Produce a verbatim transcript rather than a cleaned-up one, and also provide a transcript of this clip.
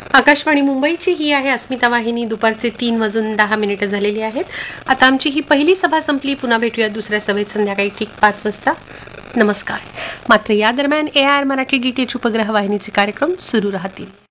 आकाशवाणी मुंबईची ही आहे अस्मिता वाहिनी. दुपारचे तीन वाजून दहा मिनिटं झालेली आहेत. आता आमची ही पहिली सभा संपली. पुन्हा भेटूया दुसऱ्या सभेत संध्याकाळी ठीक पाच वाजता. नमस्कार. मात्र या दरम्यान A R Marathi D T H उपग्रह वाहिनीचे कार्यक्रम सुरू राहतील.